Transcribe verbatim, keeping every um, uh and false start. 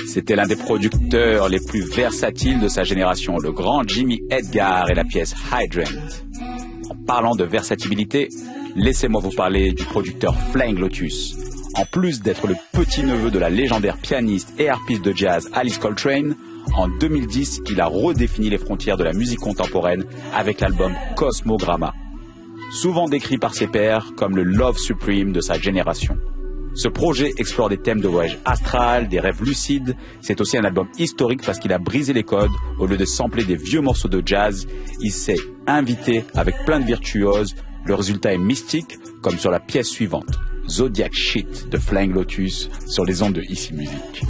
C'était l'un des producteurs les plus versatiles de sa génération, le grand Jimmy Edgar et la pièce Hydrant. En parlant de versatilité, laissez-moi vous parler du producteur Flying Lotus. En plus d'être le petit-neveu de la légendaire pianiste et harpiste de jazz Alice Coltrane, en deux mille dix, il a redéfini les frontières de la musique contemporaine avec l'album Cosmogramma, souvent décrit par ses pairs comme le Love Supreme de sa génération. Ce projet explore des thèmes de voyage astral, des rêves lucides. C'est aussi un album historique parce qu'il a brisé les codes. Au lieu de sampler des vieux morceaux de jazz, il s'est invité avec plein de virtuoses. Le résultat est mystique, comme sur la pièce suivante, Zodiac Shit de Flying Lotus sur les ondes de Ici Musique.